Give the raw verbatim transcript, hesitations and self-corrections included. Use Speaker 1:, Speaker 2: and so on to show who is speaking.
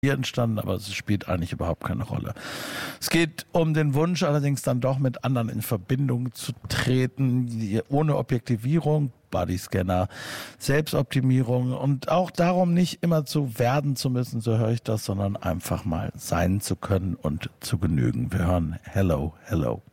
Speaker 1: hier entstanden, aber es spielt eigentlich überhaupt keine Rolle. Es geht um den Wunsch, allerdings dann doch mit anderen in Verbindung zu treten, ohne Objektivierung, Bodyscanner, Selbstoptimierung und auch darum, nicht immer zu werden zu müssen, so höre ich das, sondern einfach mal sein zu können und zu genügen. Wir hören Hello, Hello.